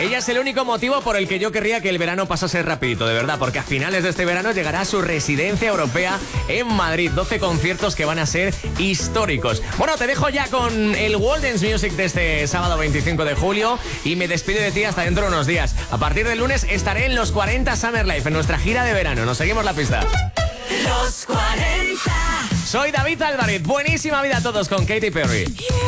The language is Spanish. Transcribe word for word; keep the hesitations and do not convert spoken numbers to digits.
Ella es el único motivo por el que yo querría que el verano pasase rapidito, de verdad, porque a finales de este verano llegará a su residencia europea en Madrid. doce conciertos que van a ser históricos. Bueno, te dejo ya con el World Dance Music de este sábado veinticinco de julio y me despido de ti hasta dentro de unos días. A partir del lunes estaré en los cuarenta Summer Life, en nuestra gira de verano. Nos seguimos la pista. Los cuarenta. Soy David Álvarez. Buenísima vida a todos con Katy Perry.